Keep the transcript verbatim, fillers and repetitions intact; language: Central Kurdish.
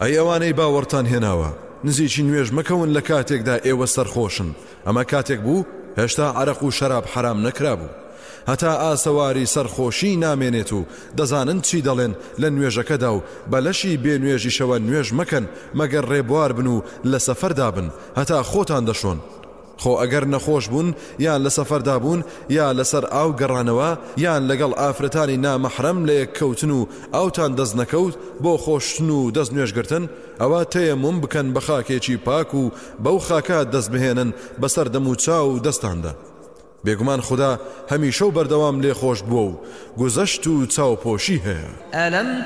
ئەی ئەوانەی باوەڕتان هێناوە نزیکی نوێژ مەکەون لە کاتێکدا ئێوە سەرخۆشن ئەمە کاتێک بوو هێشتا عەرەق و شەراب حرام نەکرابوو هەتا ئاسەواری سەرخۆشی نامێنێت و دەزانن چی دەڵێن لە نوێژەکەدا و بەلەشی بێ نوێژیشەوە نوێژ مەکەن مەگەر ڕێبوار بن و لە سەفەردا بن هەتا خۆتان دەشۆن خۆ ئەگەر نەخۆش بوون یان لە سەفەردا بوون یا لەسەر ئاو گەڕانەوە یان لەگەڵ ئافرەتانی نامەحرەم لە یەککەوتن و ئاوتان دەست نەکەوت بۆ خۆشتن و دەست نوێژگرتن ئەوە تەیەموم بکەن بە خاکێکی پاک و بەو خاکە دەست بهێنن بەسەر دەم و چاو و دەستاندا بێگومان خدا هەمیشە و بەردەوام لێ خۆش بووە و گوزەشت و چاوپۆشی هەیە.